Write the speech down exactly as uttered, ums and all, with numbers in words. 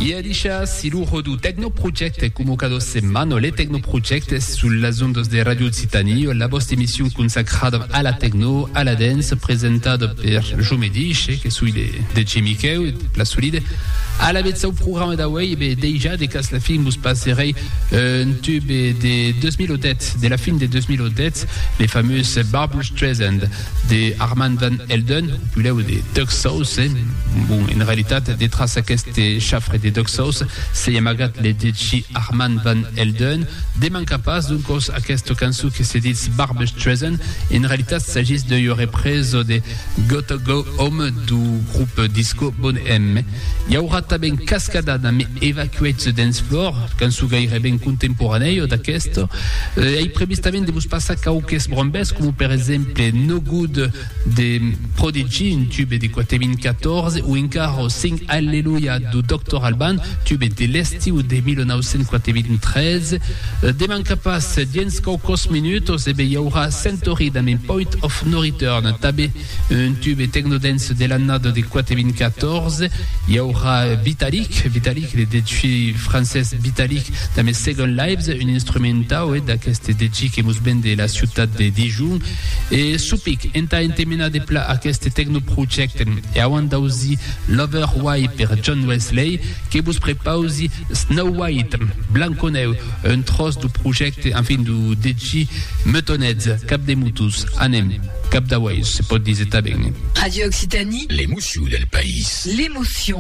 E dice Siluro du Techno Project convocato settimana le Techno Project sulla ondas de Radio Occitanie, la vostra émission consacrata alla techno, alla dance, presentata per giovedì, che sui de Chimicheu, la solide. À la bête au programme d'Away, ben déjà des cas la film vous passerez un tube des deux mille têtes, de la film des deux mille têtes, les fameuses Barbra Streisand, de Armand Van Helden, puis là où des Duck Sauce, bon, en réalité des traces à qu'est chafre des Duck Sauce, c'est Yamagat les D J Armand Van Helden, des mancapas donc à qu'est cansu qui se dit Barbra Streisand, en réalité il s'agit de y aurait prise de Go to Go Home du groupe disco Bon M. Il y aura ben cascadada mais evacuate the dance floor cançó gaire ben contemporaneo d'aquesto eh, hai previstament de vos passar cauques brombes com per exemple No Good de Prodigy un tube de quatre mille quatorze ou encara Sing Alleluia do doctor Alban tube de l'estiu de mille neuf cents quatre-vingt-treize eh, de mancapas diens caucos minutos e be hi haurà Centauri d'un Point of No Return tabe un tube technodance de l'annada de quatre mille quatorze hi haurà Vitalik, Vitalik, les D J français Vitalik, dans mes Second Lives, un instrumental, et d'aquest D J qui nous vient de la ciutat de Dijon. Et Supik, enta entemena de pla aquest Techno Project, et avant aussi Lover White per John Wesley, qui vous prépare aussi Snow White, Blanconeu, un tros du project, enfin du D J Metonez, Cap de Mutus, Anem. Cap d'Hawaii, c'est pas dire bien. Radio Occitanie. L'émotion del país. L'émotion.